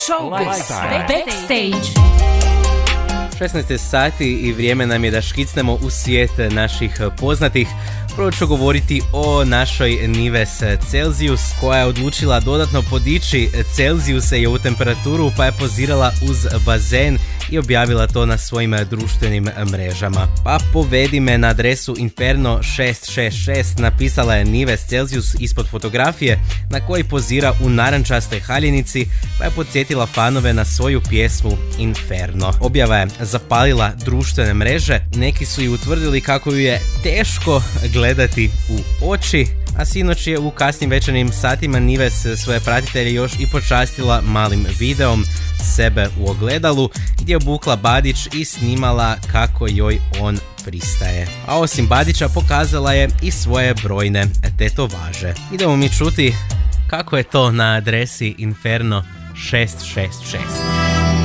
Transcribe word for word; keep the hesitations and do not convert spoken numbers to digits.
Showbiz Backstage. šesnaest sati i vrijeme nam je da škicnemo u svijet naših poznatih. Prvo ću govoriti o našoj Nives Celzijus, koja je odlučila dodatno podići Celzijuse i u temperaturu, pa je pozirala uz bazen i objavila to na svojim društvenim mrežama. Pa povedi me na adresu Inferno šest šest šest, napisala je Nives Celzijus ispod fotografije na kojoj pozira u narančastoj haljinici, pa je podsjetila fanove na svoju pjesmu Inferno. Objava je zapalila društvene mreže, neki su i utvrdili kako ju je teško gledati u oči, a sinoć je u kasnim večernjim satima Nives svoje pratitelje još i počastila malim videom sebe u ogledalu, gdje je obukla Badić i snimala kako joj on pristaje. A osim Badića pokazala je i svoje brojne tetovaže. Idemo mi čuti kako je to na adresi Inferno šest šest šest.